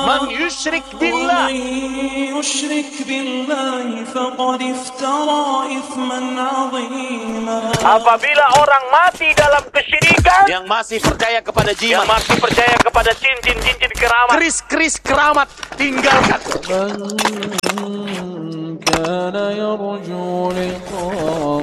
Man yusyrik billah. يشرك بالله فقد افترى إثما عظيما. Apabila orang mati dalam kesyirikan, yang masih percaya kepada jimat, yang masih percaya kepada cincin keramat, keris keramat, tinggalkan. من كان يرجو لقاء